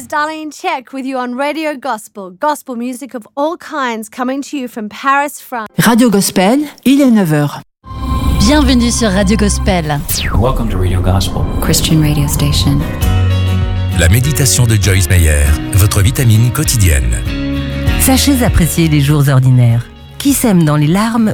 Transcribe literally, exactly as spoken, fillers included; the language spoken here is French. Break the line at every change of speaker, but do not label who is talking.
Darlene Zschech with you on Radio Gospel. Gospel music of all kinds coming to you from Paris, France.
Radio Gospel, il est neuf heures.
Bienvenue sur Radio Gospel.
Welcome to Radio Gospel.
Christian radio station.
La méditation de Joyce Meyer, votre vitamine quotidienne.
Sachez apprécier les jours ordinaires. Qui sème dans les larmes